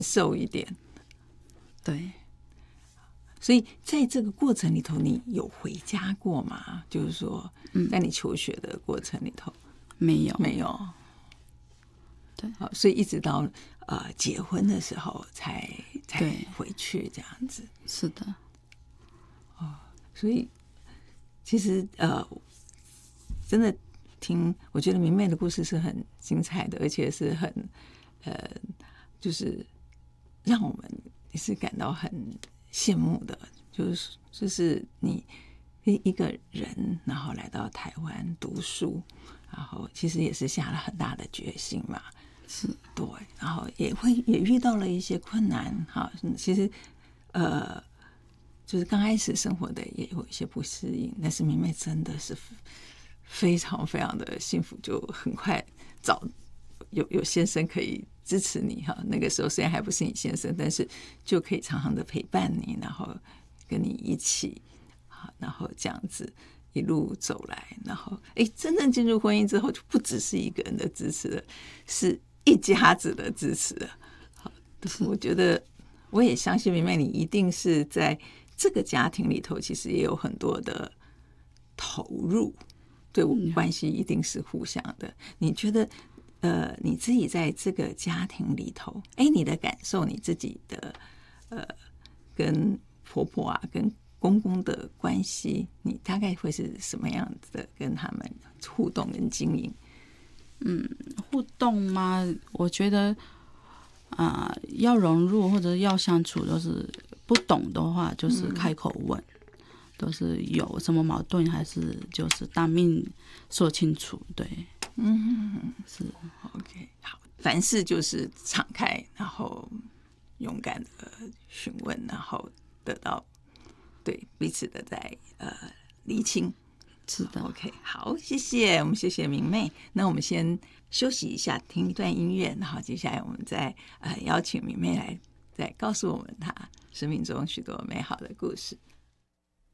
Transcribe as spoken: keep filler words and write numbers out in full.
受一点。 对， 所以在这个过程里头，你有回家过吗？就是说，在你求学的过程里头， 嗯、没有， 没有。 对， 好，所以一直到呃结婚的时候才才回去这样子。 是的。 哦，所以其实呃，真的听，我觉得明媚的故事是很精彩的，而且是很呃，就是让我们也是感到很羡慕的，就是就是你一个人，然后来到台湾读书，然后其实也是下了很大的决心嘛， 是对，然后也会也遇到了一些困难，哈，其实呃，就是刚开始生活的也有一些不适应，但是明媚真的是非常非常的幸福，就很快找有有先生可以支持你哈。那个时候虽然还不是你先生，但是就可以常常的陪伴你，然后跟你一起，然后这样子一路走来，然后哎，真正进入婚姻之后，就不只是一个人的支持了，是一家子的支持了。好，我觉得我也相信明媚，你一定是在这个家庭里头，其实也有很多的投入，对我关系一定是互相的。你觉得呃，你自己在这个家庭里头，哎，你的感受，你自己的呃，跟婆婆啊，跟公公的关系，你大概会是什么样子的跟他们互动跟经营？ 嗯，互动吗？我觉得啊、呃，要融入或者要相处，都是不懂的话，就是开口问，嗯、都是有什么矛盾，还是就是当面说清楚。对， 嗯， 是 OK， 好，凡事就是敞开，然后勇敢的询问，然后得到对彼此的在呃厘清。 是的 ，OK， 好，谢谢，我们谢谢明媚。那我们先休息一下，听一段音乐，然后接下来我们再呃邀请明媚来再告诉我们她生命中许多美好的故事。